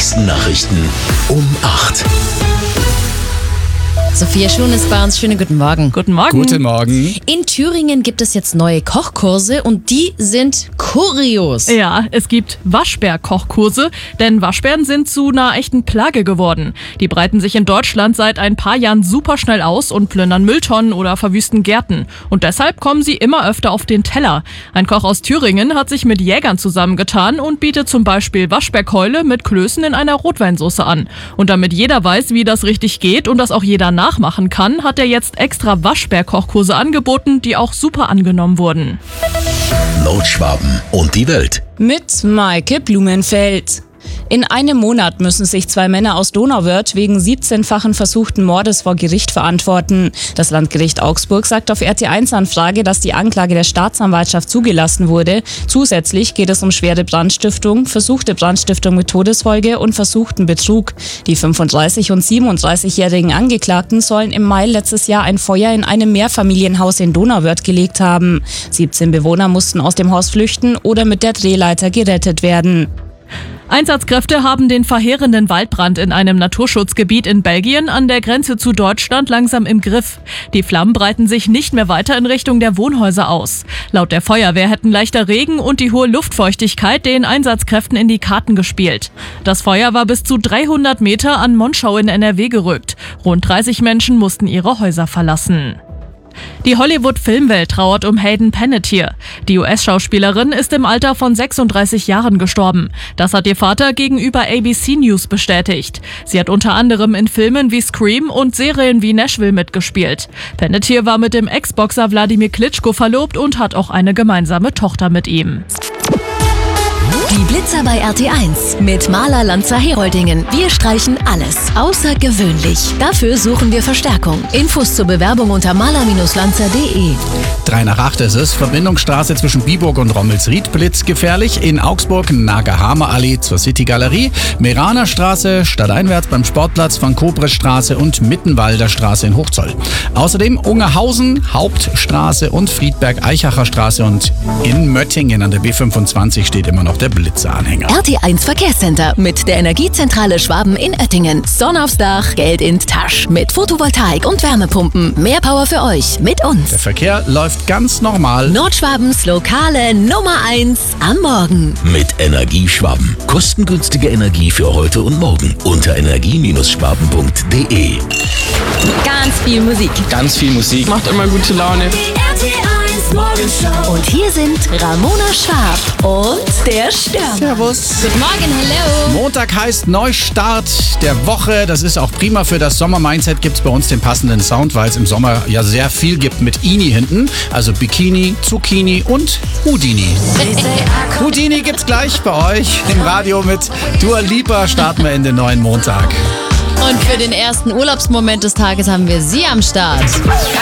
wichtigsten Nachrichten um 8. Sophia Schuhn ist bei uns. Schönen guten Morgen. Guten Morgen. Guten Morgen. In Thüringen gibt es jetzt neue Kochkurse und die sind kurios. Ja, es gibt Waschbär-Kochkurse, denn Waschbären sind zu einer echten Plage geworden. Die breiten sich in Deutschland seit ein paar Jahren super schnell aus und plündern Mülltonnen oder verwüsten Gärten. Und deshalb kommen sie immer öfter auf den Teller. Ein Koch aus Thüringen hat sich mit Jägern zusammengetan und bietet zum Beispiel Waschbärkeule mit Klößen in einer Rotweinsauce an. Und damit jeder weiß, wie das richtig geht und das auch jeder nachmachen kann, hat er jetzt extra Waschbär-Kochkurse angeboten, die auch super angenommen wurden. Nordschwaben und die Welt. Mit Maike Blumenfeld. In einem Monat müssen sich 2 Männer aus Donauwörth wegen 17-fachen versuchten Mordes vor Gericht verantworten. Das Landgericht Augsburg sagt auf RT1-Anfrage, dass die Anklage der Staatsanwaltschaft zugelassen wurde. Zusätzlich geht es um schwere Brandstiftung, versuchte Brandstiftung mit Todesfolge und versuchten Betrug. Die 35- und 37-jährigen Angeklagten sollen im Mai letztes Jahr ein Feuer in einem Mehrfamilienhaus in Donauwörth gelegt haben. 17 Bewohner mussten aus dem Haus flüchten oder mit der Drehleiter gerettet werden. Einsatzkräfte haben den verheerenden Waldbrand in einem Naturschutzgebiet in Belgien an der Grenze zu Deutschland langsam im Griff. Die Flammen breiten sich nicht mehr weiter in Richtung der Wohnhäuser aus. Laut der Feuerwehr hätten leichter Regen und die hohe Luftfeuchtigkeit den Einsatzkräften in die Karten gespielt. Das Feuer war bis zu 300 Meter an Monschau in NRW gerückt. Rund 30 Menschen mussten ihre Häuser verlassen. Die Hollywood-Filmwelt trauert um Hayden Panettiere. Die US-Schauspielerin ist im Alter von 36 Jahren gestorben. Das hat ihr Vater gegenüber ABC News bestätigt. Sie hat unter anderem in Filmen wie Scream und Serien wie Nashville mitgespielt. Panettiere war mit dem Ex-Boxer Wladimir Klitschko verlobt und hat auch eine gemeinsame Tochter mit ihm. Die Blitzer bei RT1 mit Maler Lanzer Heroldingen. Wir streichen alles außergewöhnlich. Dafür suchen wir Verstärkung. Infos zur Bewerbung unter maler-lanzer.de. 3 nach 8 ist es. Verbindungsstraße zwischen Biburg und Rommelsried blitzgefährlich. In Augsburg Nager-Hamer-Allee zur City-Galerie. Meraner Straße stadteinwärts beim Sportplatz, Van Kobres-Straße und Mittenwalder Straße in Hochzoll. Außerdem Ungerhausen, Hauptstraße und Friedberg-Eichacher Straße. Und in Möttingen an der B25 steht immer noch der Blitzeranhänger. RT1 Verkehrscenter mit der Energiezentrale Schwaben in Oettingen. Sonne aufs Dach, Geld in Tasch. Mit Photovoltaik und Wärmepumpen. Mehr Power für euch mit uns. Der Verkehr läuft ganz normal. Nordschwabens lokale Nummer 1 am Morgen. Mit Energieschwaben. Kostengünstige Energie für heute und morgen. Unter energie-schwaben.de. Ganz viel Musik. Ganz viel Musik. Macht immer gute Laune. RT1 Morgenshow. Und hier sind Ramona Schwab und der Stern. Servus. Guten Morgen, hello. Montag heißt Neustart der Woche. Das ist auch prima für das Sommer-Mindset. Gibt es bei uns den passenden Sound, weil es im Sommer ja sehr viel gibt mit Ini hinten. Also Bikini, Zucchini und Houdini. Houdini gibt's gleich bei euch im Radio mit Dua Lipa. Starten wir in den neuen Montag. Und für den ersten Urlaubsmoment des Tages haben wir sie am Start.